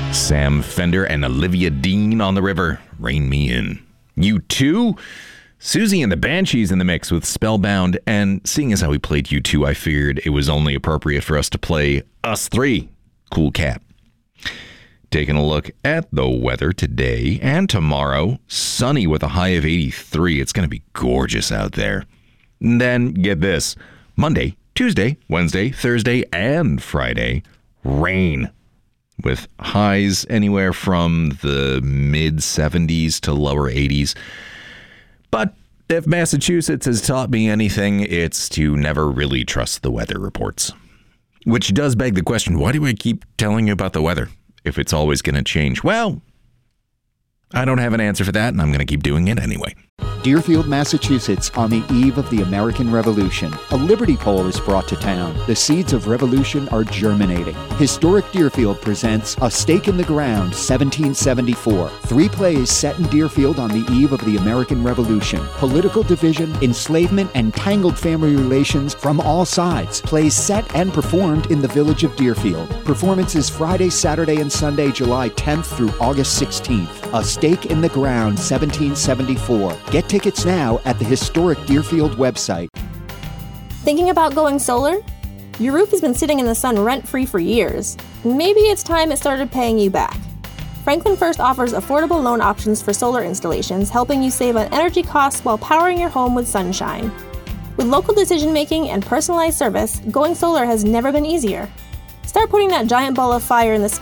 Sam Fender and Olivia Dean on the River, Rain Me In. U2, Susie and the Banshees in the mix with Spellbound, and seeing as how we played U2, I figured it was only appropriate for us to play Us 3, Cool Cat. Taking a look at the weather today and tomorrow, sunny with a high of 83. It's going to be gorgeous out there. And then get this, Monday, Tuesday, Wednesday, Thursday, and Friday, rain with highs anywhere from the mid 70s to lower 80s. But if Massachusetts has taught me anything, it's to never really trust the weather reports. Which does beg the question, why do I keep telling you about the weather if it's always going to change? Well, I don't have an answer for that, and I'm going to keep doing it anyway. Deerfield, Massachusetts, on the eve of the American Revolution. A Liberty Pole is brought to town. The seeds of revolution are germinating. Historic Deerfield presents A Stake in the Ground, 1774. 3 plays set in Deerfield on the eve of the American Revolution. Political division, enslavement, and tangled family relations from all sides. Plays set and performed in the village of Deerfield. Performances Friday, Saturday, and Sunday, July 10th through August 16th. A Stake in the Ground, 1774. Get tickets now at the historic Deerfield website. Thinking about going solar? Your roof has been sitting in the sun rent-free for years. Maybe it's time it started paying you back. Franklin First offers affordable loan options for solar installations, helping you save on energy costs while powering your home with sunshine. With local decision-making and personalized service, going solar has never been easier. Start putting that giant ball of fire in the sky